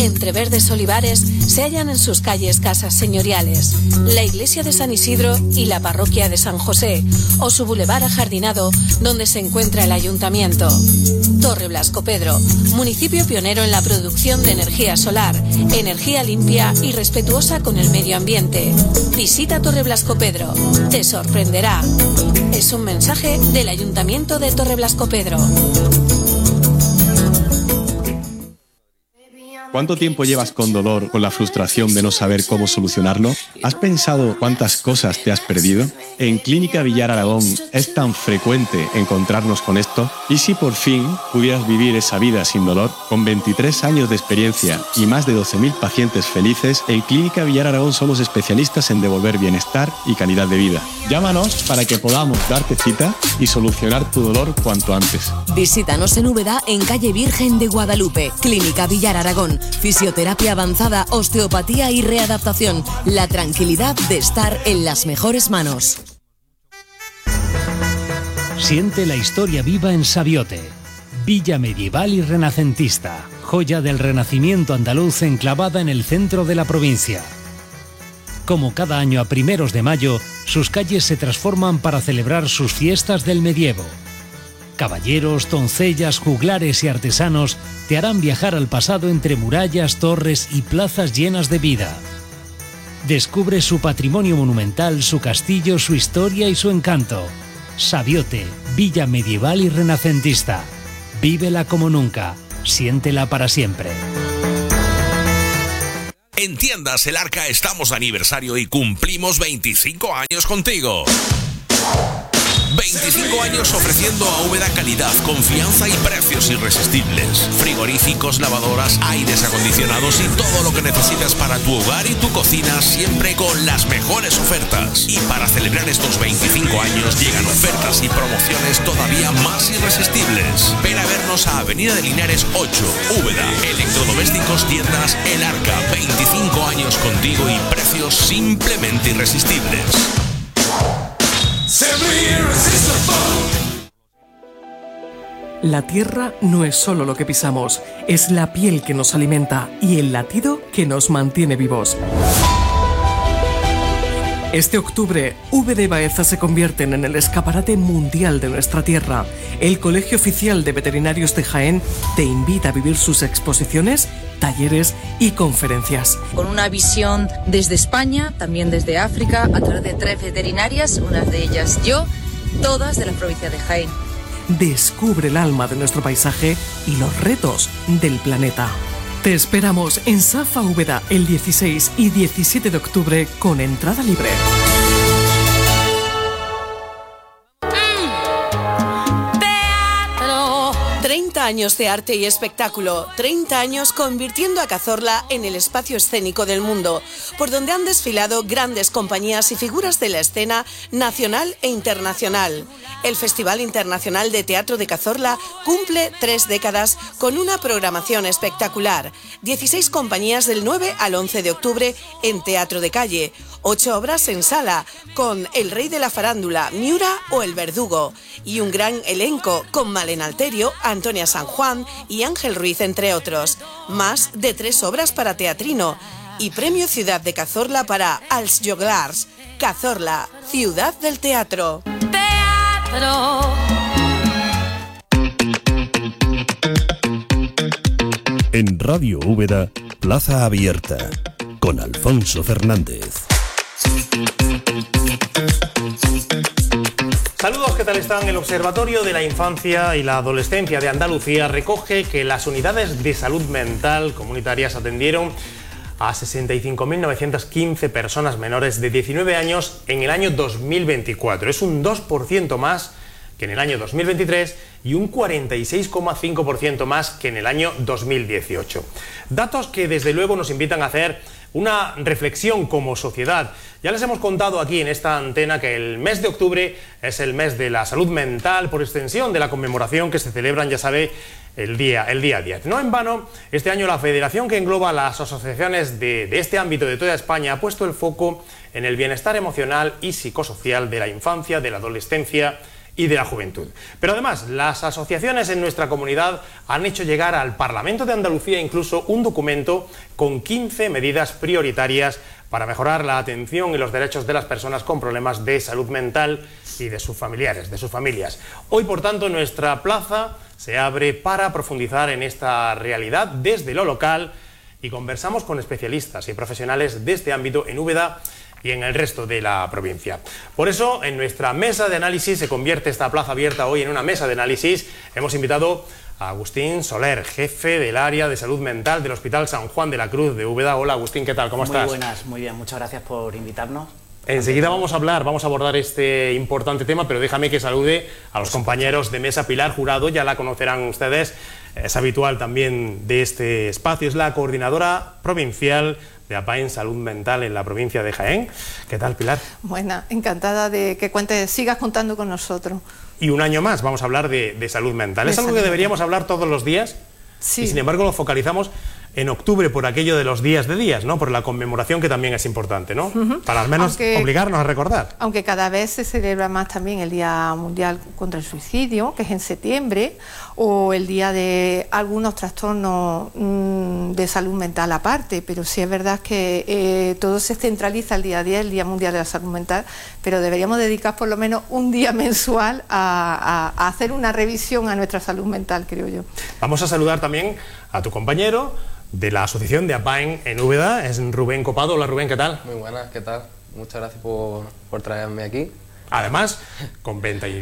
entre verdes olivares, se hallan en sus calles casas señoriales, la iglesia de San Isidro y la parroquia de San José, o su bulevar ajardinado, donde se encuentra el ayuntamiento. Torreblascopedro, municipio pionero en la producción de energía solar, energía limpia y respetuosa con el medio ambiente. Visita Torreblascopedro, te sorprenderá. Es un mensaje del Ayuntamiento de Torreblascopedro. ¿Cuánto tiempo llevas con dolor, con la frustración de no saber cómo solucionarlo? ¿Has pensado cuántas cosas te has perdido? En Clínica Villar Aragón es tan frecuente encontrarnos con esto. ¿Y si por fin pudieras vivir esa vida sin dolor? Con 23 años de experiencia y más de 12.000 pacientes felices, en Clínica Villar Aragón somos especialistas en devolver bienestar y calidad de vida. Llámanos para que podamos darte cita y solucionar tu dolor cuanto antes. Visítanos en Úbeda, en calle Virgen de Guadalupe. Clínica Villar Aragón. Fisioterapia avanzada, osteopatía y readaptación. La tranquilidad de estar en las mejores manos. Siente la historia viva en Sabiote. Villa medieval y renacentista. Joya del renacimiento andaluz enclavada en el centro de la provincia. Como cada año a primeros de mayo, sus calles se transforman para celebrar sus fiestas del medievo. Caballeros, doncellas, juglares y artesanos te harán viajar al pasado entre murallas, torres y plazas llenas de vida. Descubre su patrimonio monumental, su castillo, su historia y su encanto. Sabiote, villa medieval y renacentista. Vívela como nunca, siéntela para siempre. En Tiendas El Arca estamos de aniversario y cumplimos 25 años contigo. 25 años ofreciendo a Úbeda calidad, confianza y precios irresistibles. Frigoríficos, lavadoras, aires acondicionados y todo lo que necesitas para tu hogar y tu cocina, siempre con las mejores ofertas. Y para celebrar estos 25 años llegan ofertas y promociones todavía más irresistibles. Ven a vernos a Avenida de Linares 8, Úbeda. Electrodomésticos Tiendas El Arca. 25 años contigo y precios simplemente irresistibles. La tierra no es solo lo que pisamos, es la piel que nos alimenta y el latido que nos mantiene vivos. Este octubre, Úbeda y Baeza se convierten en el escaparate mundial de nuestra tierra. El Colegio Oficial de Veterinarios de Jaén te invita a vivir sus exposiciones, talleres y conferencias. Con una visión desde España, también desde África, a través de 3 veterinarias, una de ellas yo, todas de la provincia de Jaén. Descubre el alma de nuestro paisaje y los retos del planeta. Te esperamos en Safa Úbeda el 16 y 17 de octubre con entrada libre. 30 años de arte y espectáculo, 30 años convirtiendo a Cazorla en el espacio escénico del mundo, por donde han desfilado grandes compañías y figuras de la escena nacional e internacional. El Festival Internacional de Teatro de Cazorla cumple 3 décadas con una programación espectacular. 16 compañías del 9 al 11 de octubre en Teatro de Calle, 8 obras en sala, con El Rey de la Farándula, Miura o El Verdugo, y un gran elenco con Malena Alterio, Antonia San Juan y Ángel Ruiz, entre otros. Más de 3 obras para teatrino y Premio Ciudad de Cazorla para Els Joglars. Cazorla, ciudad del teatro. Teatro. En Radio Úbeda, Plaza Abierta, con Alfonso Fernández. Saludos, ¿qué tal están? El Observatorio de la Infancia y la Adolescencia de Andalucía recoge que las unidades de salud mental comunitarias atendieron a 65.915 personas menores de 19 años en el año 2024. Es un 2% más que en el año 2023 y un 46,5% más que en el año 2018. Datos que desde luego nos invitan a hacer una reflexión como sociedad. Ya les hemos contado aquí en esta antena que el mes de octubre es el mes de la salud mental, por extensión de la conmemoración que se celebran, ya sabe, el día 10. No en vano, este año la federación que engloba las asociaciones de este ámbito de toda España ha puesto el foco en el bienestar emocional y psicosocial de la infancia, de la adolescencia y de la juventud. Pero además, las asociaciones en nuestra comunidad han hecho llegar al Parlamento de Andalucía incluso un documento con 15 medidas prioritarias para mejorar la atención y los derechos de las personas con problemas de salud mental y de sus familiares, de sus familias. Hoy, por tanto, nuestra plaza se abre para profundizar en esta realidad desde lo local y conversamos con especialistas y profesionales de este ámbito en Úbeda y en el resto de la provincia. Por eso, en nuestra mesa de análisis, se convierte esta plaza abierta hoy en una mesa de análisis. Hemos invitado a Agustín Soler, jefe del área de salud mental del Hospital San Juan de la Cruz de Úbeda. Hola Agustín, ¿qué tal? ¿Cómo estás? Muy buenas, muy bien, muchas gracias por invitarnos. Enseguida vamos a abordar este importante tema, pero déjame que salude a los compañeros de mesa. Pilar Jurado, ya la conocerán ustedes, es habitual también de este espacio, es la coordinadora provincial de APAEN Salud Mental en la provincia de Jaén. ¿Qué tal, Pilar? Buena, encantada de que sigas contando con nosotros. Y un año más vamos a hablar de salud mental. ¿Es algo que deberíamos hablar todos los días? Sí. Y sin embargo lo focalizamos en octubre por aquello de los días de días, ¿no? Por la conmemoración, que también es importante, ¿no? Para al menos obligarnos a recordar. Aunque cada vez se celebra más también el Día Mundial contra el Suicidio, que es en septiembre, o el día de algunos trastornos de salud mental aparte, pero sí es verdad que todo se centraliza el día a día, el Día Mundial de la Salud Mental, pero deberíamos dedicar por lo menos un día mensual a hacer una revisión a nuestra salud mental, creo yo. Vamos a saludar también a tu compañero de la asociación de APAEN en Úbeda, es Rubén Copado. Hola Rubén, ¿qué tal? Muy buenas, ¿qué tal? Muchas gracias por traerme aquí. Además, con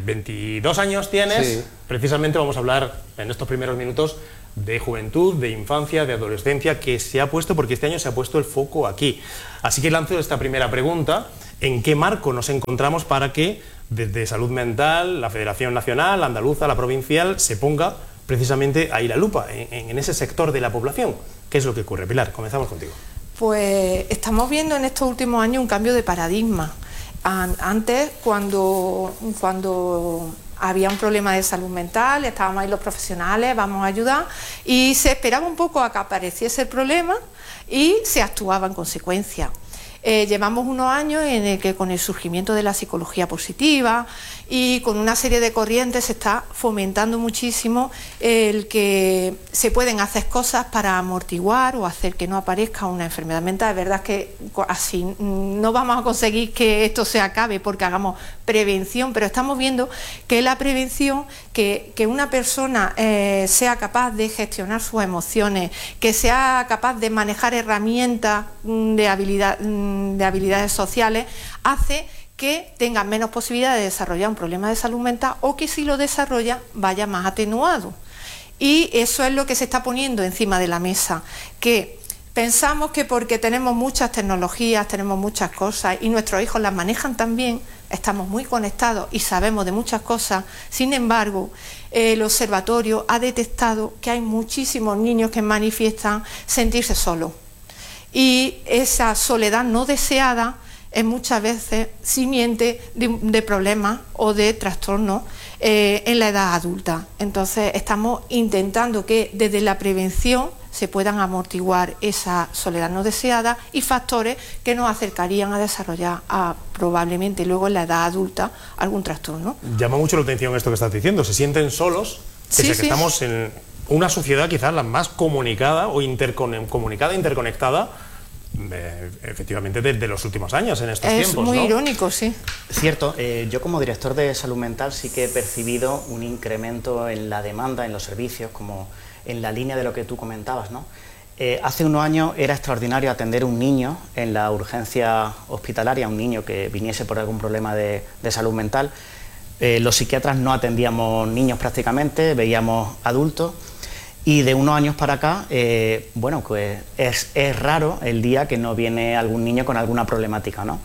22 años tienes, sí. Precisamente vamos a hablar en estos primeros minutos de juventud, de infancia, de adolescencia, que se ha puesto, porque este año se ha puesto el foco aquí. Así que lanzo esta primera pregunta: ¿en qué marco nos encontramos para que desde Salud Mental, la Federación Nacional, la Andaluza, la Provincial, se ponga precisamente ahí la lupa, en ese sector de la población? ¿Qué es lo que ocurre? Pilar, comenzamos contigo. Pues estamos viendo en estos últimos años un cambio de paradigma. Antes, cuando había un problema de salud mental, estábamos ahí los profesionales, vamos a ayudar, y se esperaba un poco a que apareciese el problema y se actuaba en consecuencia. Llevamos unos años en el que, con el surgimiento de la psicología positiva y con una serie de corrientes, se está fomentando muchísimo el que se pueden hacer cosas para amortiguar o hacer que no aparezca una enfermedad mental. Es verdad que así no vamos a conseguir que esto se acabe porque hagamos prevención, pero estamos viendo que la prevención, que una persona sea capaz de gestionar sus emociones, que sea capaz de manejar herramientas de habilidades sociales, hace que tenga menos posibilidades de desarrollar un problema de salud mental, o que si lo desarrolla vaya más atenuado. Y eso es lo que se está poniendo encima de la mesa, que pensamos que porque tenemos muchas tecnologías, tenemos muchas cosas y nuestros hijos las manejan también, estamos muy conectados y sabemos de muchas cosas. Sin embargo, el observatorio ha detectado que hay muchísimos niños que manifiestan sentirse solos, y esa soledad no deseada es muchas veces simiente de problemas o de trastornos en la edad adulta. Entonces estamos intentando que desde la prevención se puedan amortiguar esa soledad no deseada y factores que nos acercarían a desarrollar probablemente luego en la edad adulta algún trastorno. Llama mucho la atención esto que estás diciendo, se sienten solos, pese a que estamos en una sociedad quizás la más comunicada o interconectada, efectivamente, desde los últimos años, en estos tiempos. Es muy irónico, sí. Cierto, yo como director de salud mental sí que he percibido un incremento en la demanda, en los servicios, como en la línea de lo que tú comentabas, ¿no? Hace unos años era extraordinario atender a un niño en la urgencia hospitalaria, un niño que viniese por algún problema de salud mental. Los psiquiatras no atendíamos niños prácticamente, veíamos adultos. Y de unos años para acá, bueno, pues es raro el día que no viene algún niño con alguna problemática, ¿no?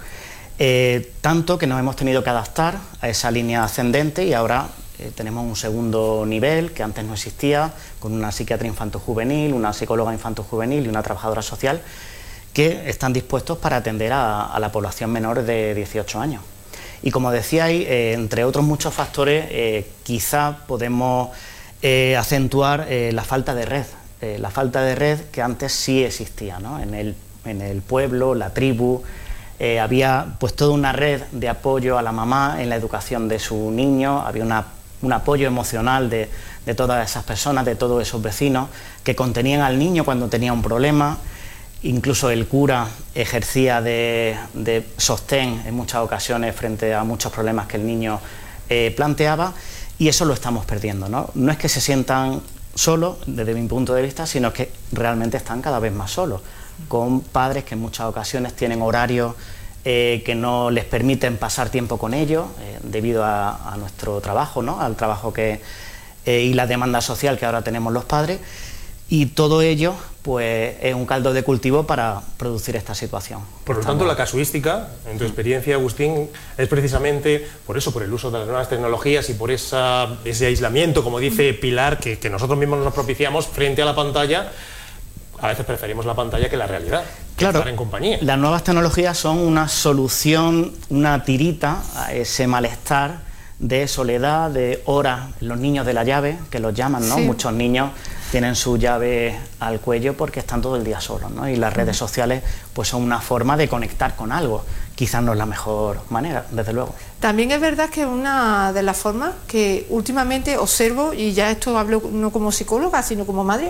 Tanto que nos hemos tenido que adaptar a esa línea ascendente, y ahora tenemos un segundo nivel que antes no existía, con una psiquiatra infanto-juvenil, una psicóloga infanto-juvenil y una trabajadora social, que están dispuestos para atender a la población menor de 18 años. Y como decíais, entre otros muchos factores, quizá podemos acentuar la falta de red que antes sí existía, ¿no? En el pueblo, la tribu, Había pues toda una red de apoyo a la mamá en la educación de su niño, había un apoyo emocional de todas esas personas, de todos esos vecinos, que contenían al niño cuando tenía un problema. Incluso el cura ejercía de sostén en muchas ocasiones frente a muchos problemas que el niño planteaba, y eso lo estamos perdiendo, ¿no? No es que se sientan solos, desde mi punto de vista, sino que realmente están cada vez más solos, con padres que en muchas ocasiones tienen horarios que no les permiten pasar tiempo con ellos, debido a nuestro trabajo, ¿no? Al trabajo y la demanda social que ahora tenemos los padres. Y todo ello pues es un caldo de cultivo para producir esta situación. Por lo tanto, la casuística, en tu experiencia, Agustín, es precisamente por eso, por el uso de las nuevas tecnologías y por ese aislamiento, como dice Pilar, que nosotros mismos nos propiciamos frente a la pantalla. A veces preferimos la pantalla que la realidad, claro, estar en compañía. Las nuevas tecnologías son una solución, una tirita a ese malestar de soledad, de horas, los niños de la llave, que los llaman, ¿no? Sí. Muchos niños tienen su llave al cuello porque están todo el día solos, ¿no? Y las redes sociales pues son una forma de conectar con algo. Quizás no es la mejor manera, desde luego. También es verdad que una de las formas que últimamente observo, y ya esto hablo no como psicóloga, sino como madre,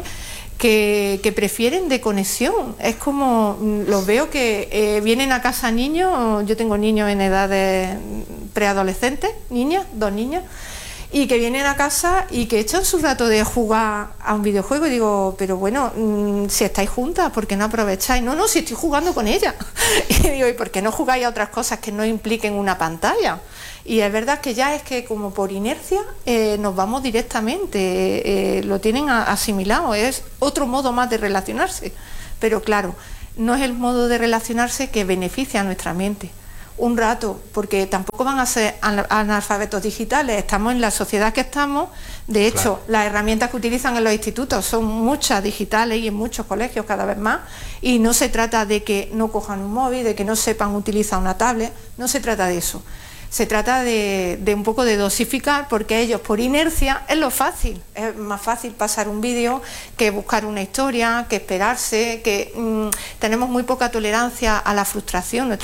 que prefieren de conexión. Es como, los veo que vienen a casa niños, yo tengo niños en edad de preadolescentes, niñas, 2 niñas, y que vienen a casa y que echan su rato de jugar a un videojuego, y digo, pero bueno, si estáis juntas, ¿por qué no aprovecháis? No, si estoy jugando con ella. Y digo, ¿y por qué no jugáis a otras cosas que no impliquen una pantalla? Y es verdad que ya es que como por inercia nos vamos directamente, lo tienen asimilado, es otro modo más de relacionarse, pero claro, no es el modo de relacionarse que beneficia a nuestra mente. Un rato, porque tampoco van a ser analfabetos digitales, estamos en la sociedad que estamos, de hecho, claro, las herramientas que utilizan en los institutos son muchas digitales y en muchos colegios cada vez más, y no se trata de que no cojan un móvil, de que no sepan utilizar una tablet, no se trata de eso. Se trata de un poco de dosificar, porque ellos por inercia es lo fácil, es más fácil pasar un vídeo que buscar una historia, que esperarse, que tenemos muy poca tolerancia a la frustración,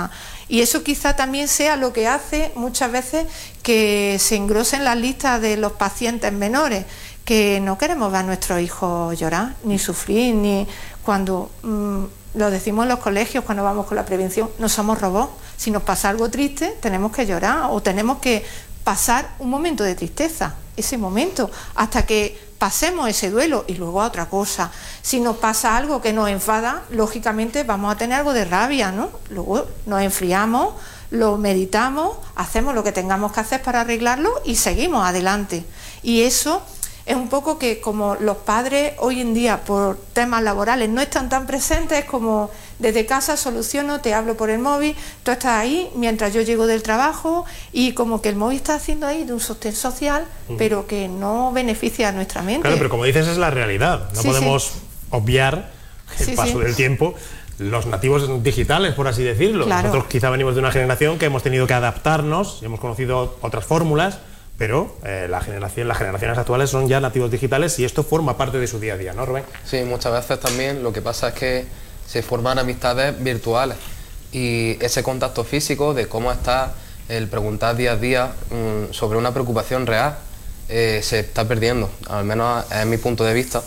y eso quizá también sea lo que hace muchas veces que se engrosen las listas de los pacientes menores, que no queremos ver a nuestros hijos llorar, ni sufrir, ni cuando... Lo decimos en los colegios cuando vamos con la prevención, no somos robots. Si nos pasa algo triste, tenemos que llorar o tenemos que pasar un momento de tristeza, ese momento, hasta que pasemos ese duelo y luego a otra cosa. Si nos pasa algo que nos enfada, lógicamente vamos a tener algo de rabia, ¿no? Luego nos enfriamos, lo meditamos, hacemos lo que tengamos que hacer para arreglarlo y seguimos adelante. Y eso... es un poco que como los padres hoy en día por temas laborales no están tan presentes, como desde casa soluciono, te hablo por el móvil, tú estás ahí mientras yo llego del trabajo, y como que el móvil está haciendo ahí de un sostén social, pero que no beneficia a nuestra mente. Claro, pero como dices, es la realidad, no podemos obviar el paso del tiempo. Los nativos digitales, por así decirlo. Claro. Nosotros quizá venimos de una generación que hemos tenido que adaptarnos y hemos conocido otras fórmulas, pero las generaciones actuales son ya nativos digitales y esto forma parte de su día a día, ¿no, Rubén? Sí, muchas veces también lo que pasa es que se forman amistades virtuales y ese contacto físico de cómo está, el preguntar día a día sobre una preocupación real se está perdiendo, al menos es mi punto de vista,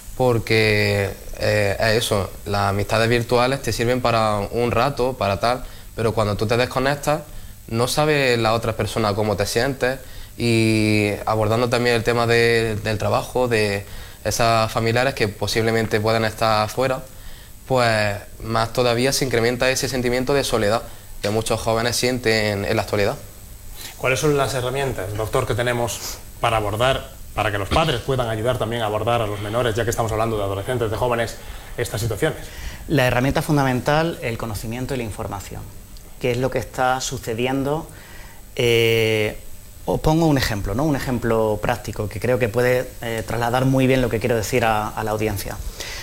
porque es eso, las amistades virtuales te sirven para un rato, para tal, pero cuando tú te desconectas no sabes la otra persona cómo te sientes. Y abordando también el tema del trabajo, de esas familiares que posiblemente puedan estar afuera, pues más todavía se incrementa ese sentimiento de soledad que muchos jóvenes sienten en la actualidad. ¿Cuáles son las herramientas, doctor, que tenemos para abordar, para que los padres puedan ayudar también a abordar a los menores, ya que estamos hablando de adolescentes, de jóvenes, estas situaciones? La herramienta fundamental, el conocimiento y la información, que es lo que está sucediendo. Os pongo un ejemplo, ¿no? Un ejemplo práctico que creo que puede trasladar muy bien lo que quiero decir a la audiencia.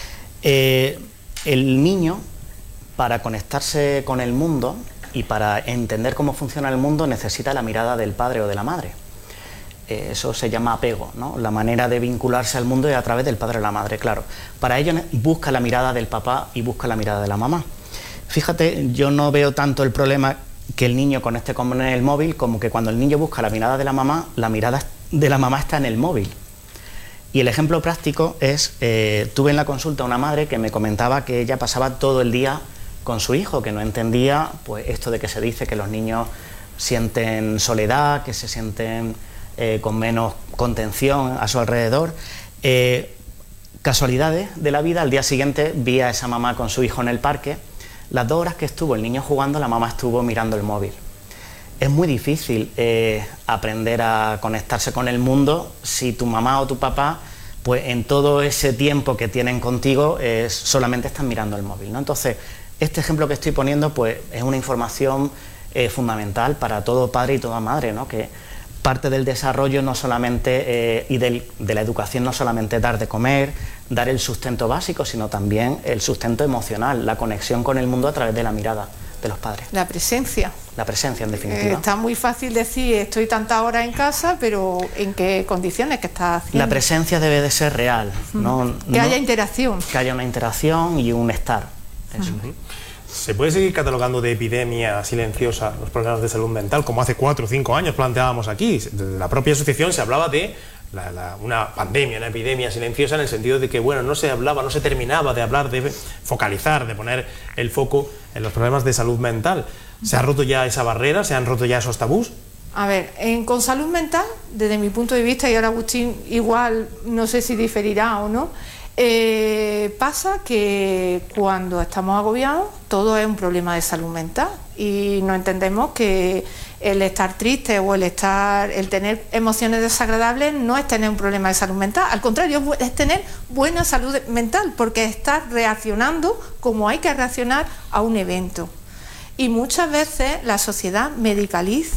El niño, para conectarse con el mundo y para entender cómo funciona el mundo, necesita la mirada del padre o de la madre. Eso se llama apego, ¿no? La manera de vincularse al mundo es a través del padre o la madre, claro. Para ello busca la mirada del papá y busca la mirada de la mamá. Fíjate, yo no veo tanto el problema que el niño conecte con el móvil como que cuando el niño busca la mirada de la mamá de la mamá está en el móvil. Y el ejemplo práctico es, tuve en la consulta una madre que me comentaba que ella pasaba todo el día con su hijo, que no entendía pues esto de que se dice que los niños sienten soledad, que se sienten con menos contención a su alrededor. Casualidades de la vida, al día siguiente vi a esa mamá con su hijo en el parque. Las 2 horas que estuvo el niño jugando, la mamá estuvo mirando el móvil. Es muy difícil aprender a conectarse con el mundo si tu mamá o tu papá, pues en todo ese tiempo que tienen contigo, solamente están mirando el móvil, ¿no? Entonces, este ejemplo que estoy poniendo, pues es una información fundamental para todo padre y toda madre, ¿no? Que parte del desarrollo no solamente y de la educación no solamente dar de comer, dar el sustento básico, sino también el sustento emocional, la conexión con el mundo a través de la mirada de los padres. La presencia. La presencia, en definitiva. Está muy fácil decir, estoy tantas horas en casa, pero ¿en qué condiciones que estás haciendo? La presencia debe de ser real. Que haya interacción. Que haya una interacción y un estar. Eso. ¿Se puede seguir catalogando de epidemia silenciosa los problemas de salud mental, como hace 4 o 5 años planteábamos aquí? Desde la propia asociación se hablaba de una pandemia, una epidemia silenciosa, en el sentido de que, bueno, no se hablaba, no se terminaba de hablar, de focalizar, de poner el foco en los problemas de salud mental. ¿Se ha roto ya esa barrera? ¿Se han roto ya esos tabús? A ver, con salud mental, desde mi punto de vista, y ahora Agustín igual no sé si diferirá o no, pasa que cuando estamos agobiados todo es un problema de salud mental y no entendemos que el estar triste o el tener emociones desagradables no es tener un problema de salud mental, al contrario, es tener buena salud mental, porque estás reaccionando como hay que reaccionar a un evento. Y muchas veces la sociedad medicaliza